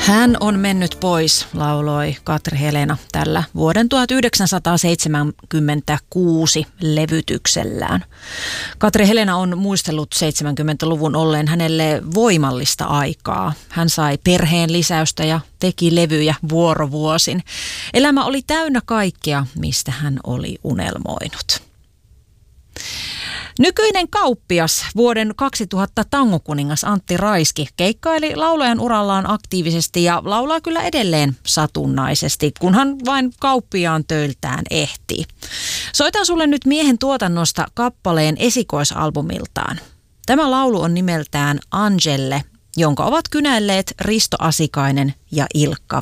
Hän on mennyt pois, lauloi Katri Helena tällä vuoden 1976 levytyksellään. Katri Helena on muistellut 70-luvun olleen hänelle voimallista aikaa. Hän sai perheen lisäystä ja teki levyjä vuorovuosin. Elämä oli täynnä kaikkea, mistä hän oli unelmoinut. Nykyinen kauppias, vuoden 2000 tangokuningas Antti Raiski, keikkaili laulajan urallaan aktiivisesti ja laulaa kyllä edelleen satunnaisesti, kunhan vain kauppiaan töiltään ehtii. Soitan sulle nyt miehen tuotannosta kappaleen esikoisalbumiltaan. Tämä laulu on nimeltään Angelle, jonka ovat kynälleet Risto Asikainen ja Ilkka